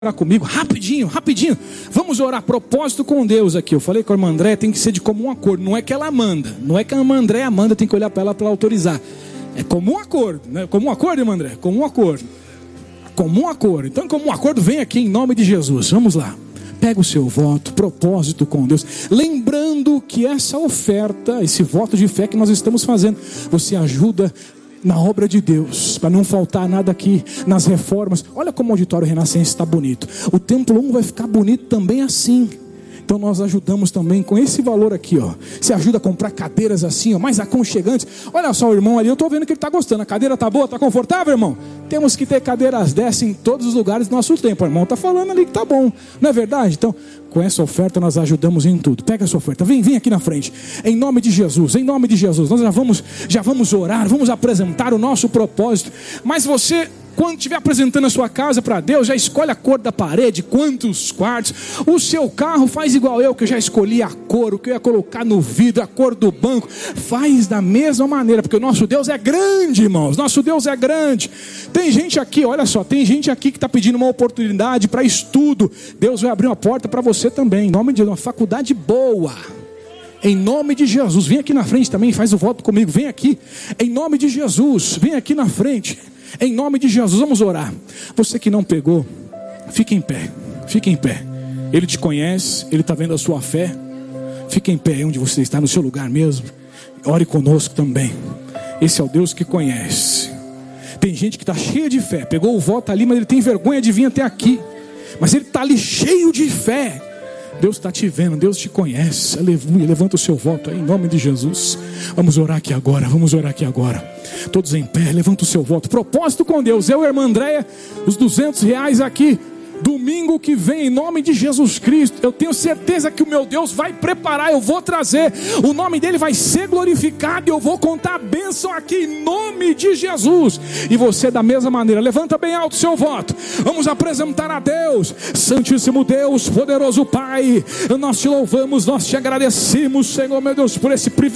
Orar comigo, rapidinho. Vamos orar, propósito com Deus aqui. Eu falei com a irmã Andréia, tem que ser de comum acordo. Não é que ela manda, não é que a irmã Andréia manda, tem que olhar para ela para autorizar. É comum acordo, né? Comum acordo, irmã Andréia? Comum acordo. Então, comum acordo, vem aqui em nome de Jesus. Vamos lá. Pega o seu voto, propósito com Deus. Lembrando que essa oferta, esse voto de fé que nós estamos fazendo, você ajuda na obra de Deus, para não faltar nada aqui nas reformas. Olha como o auditório Renascença está bonito. O Templo 1 vai ficar bonito também assim. Então nós ajudamos também com esse valor aqui, ó. Você ajuda a comprar cadeiras assim, ó, mais aconchegantes. Olha só o irmão ali, eu estou vendo que ele está gostando. A cadeira está boa, está confortável, irmão? Temos que ter cadeiras dessas em todos os lugares do nosso tempo. O irmão está falando ali que está bom, não é verdade? Então, com essa oferta nós ajudamos em tudo. Pega essa oferta, vem aqui na frente. Em nome de Jesus, nós já vamos orar, vamos apresentar o nosso propósito. Mas você, quando estiver apresentando a sua casa para Deus, já escolhe a cor da parede, quantos quartos. O seu carro faz igual eu, que eu já escolhi a cor, o que eu ia colocar no vidro, a cor do banco. Faz da mesma maneira, porque o nosso Deus é grande, irmãos. Nosso Deus é grande. Tem gente aqui, olha só, tem gente aqui que está pedindo uma oportunidade para estudo. Deus vai abrir uma porta para você também, em nome de Deus, uma faculdade boa. Em nome de Jesus, vem aqui na frente também, faz o voto comigo, vem aqui. Em nome de Jesus, vem aqui na frente. Em nome de Jesus, vamos orar. Você que não pegou, fique em pé. Ele te conhece, Ele está vendo a sua fé. Fique em pé onde você está, no seu lugar mesmo. Ore conosco também. Esse é o Deus que conhece. Tem gente que está cheia de fé, pegou o voto ali, mas ele tem vergonha de vir até aqui. Mas ele está ali cheio de fé. Deus está te vendo, Deus te conhece. Aleluia, levanta o seu voto aí em nome de Jesus. Vamos orar aqui agora. Todos em pé, levanta o seu voto. Propósito com Deus, eu e a irmã Andréia, os R$200 aqui. Domingo que vem, em nome de Jesus Cristo, eu tenho certeza que o meu Deus vai preparar, eu vou trazer, o nome dele vai ser glorificado, e eu vou contar a bênção aqui em nome de Jesus. E você da mesma maneira, levanta bem alto o seu voto. Vamos apresentar a Deus. Santíssimo Deus, poderoso Pai, nós te louvamos, nós te agradecemos, Senhor meu Deus, por esse privilégio.